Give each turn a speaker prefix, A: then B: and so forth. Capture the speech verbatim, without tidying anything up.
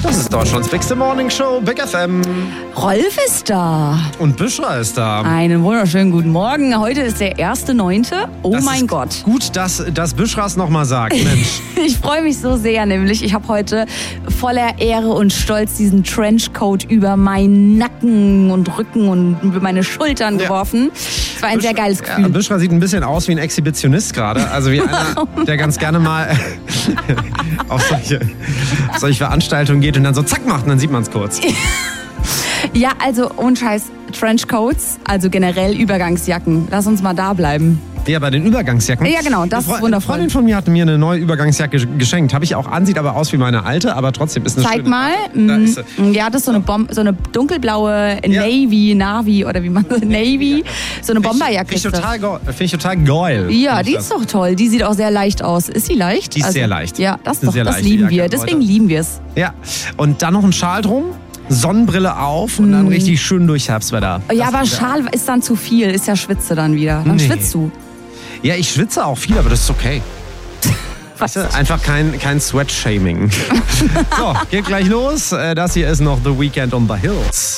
A: Das ist Deutschlands Bigste Morning Show, Big F M.
B: Rolf ist da.
A: Und Büschra ist da.
B: Einen wunderschönen guten Morgen. Heute ist der erste neunte Oh
A: das
B: mein
A: ist
B: Gott.
A: Gut, dass, dass Büschra es nochmal sagt, Mensch.
B: Ich freue mich so sehr, nämlich ich habe heute voller Ehre und Stolz diesen Trenchcoat über meinen Nacken und Rücken und über meine Schultern
A: Ja.
B: geworfen. Es war ein sehr geiles Gefühl.
A: Ja, Büschra sieht ein bisschen aus wie ein Exhibitionist gerade. Also wie einer, der ganz gerne mal auf solche, auf solche Veranstaltungen geht und dann so zack macht und dann sieht man es kurz.
B: Ja, also ohne Scheiß, Trenchcoats, also generell Übergangsjacken. Lass uns mal da bleiben.
A: Ja, bei den Übergangsjacken.
B: Ja, genau, das
A: Eine
B: ist wundervoll.
A: Eine Freundin von mir hat mir eine neue Übergangsjacke geschenkt. Habe ich auch an, sieht aber aus wie meine alte, aber trotzdem ist eine
B: Zeig
A: schöne.
B: mal.
A: Da
B: Mm,
A: ist sie.
B: Ja, das ist so eine, Bom so eine dunkelblaue
A: Ja.
B: Navy, Navi oder wie man Navy, so eine Bomberjacke.
A: Finde ich
B: ist das.
A: total, go- find ich total geil.
B: Ja,
A: Find
B: die
A: ich
B: ist doch toll. Die sieht auch sehr leicht aus. Ist sie leicht?
A: Die ist sehr leicht.
B: Ja, das,
A: Ist eine
B: doch,
A: sehr
B: das
A: leichte
B: lieben
A: Jacke,
B: wir.
A: Leute.
B: Deswegen lieben wir es.
A: Ja, und dann noch ein Schal drum, Sonnenbrille auf und dann richtig schön durch Herbstwetter.
B: Ja,
A: Das
B: aber
A: ist
B: Schal ist dann zu viel. Ist ja Schwitze dann wieder. Dann
A: Nee.
B: schwitzt du.
A: Ja, ich schwitze auch viel, aber das ist okay.
B: Was?
A: Weißt du, einfach kein, kein Sweat-Shaming. So, geht gleich los. Das hier ist noch The Weeknd on the Hills.